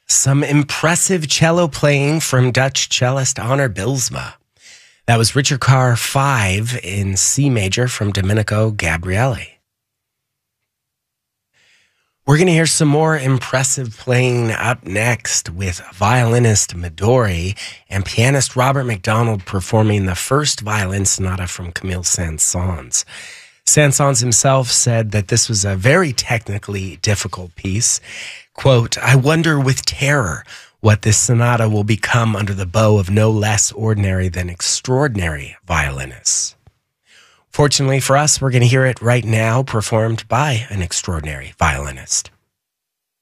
Some impressive cello playing from Dutch cellist Onur Bilsma. That was Richard Carr 5 in C major from Domenico Gabriele. We're going to hear some more impressive playing up next with violinist Midori and pianist Robert McDonald performing the first violin sonata from Camille Saint-Saëns. Saint-Saëns himself said that this was a very technically difficult piece. Quote, "I wonder with terror what this sonata will become under the bow of no less ordinary than extraordinary violinists." Fortunately for us, we're going to hear it right now performed by an extraordinary violinist.